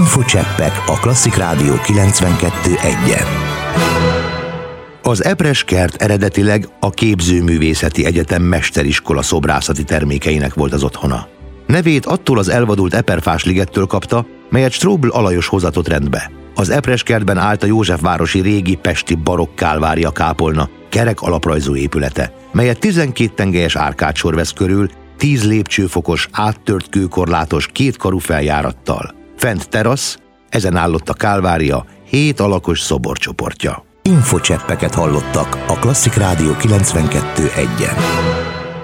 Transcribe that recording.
Infocseppek a Klasszik Rádió 92.1-en. Az Epres kert eredetileg a Képzőművészeti Egyetem mesteriskola szobrászati termékeinek volt az otthona. Nevét attól az elvadult Eperfás-ligettől kapta, melyet Strobl Alajos hozatott rendbe. Az Epres kertben állt a Józsefvárosi régi pesti barokk kálvária kápolna, kerek alaprajzú épülete, melyet 12 tengelyes árkádsor vesz körül, 10 lépcsőfokos, áttört kőkorlátos, kétkarú feljárattal. Fent terasz, ezen állott a kálvária 7 alakos szoborcsoportja. Infocseppeket hallottak a Klasszik Rádió 92.1-en.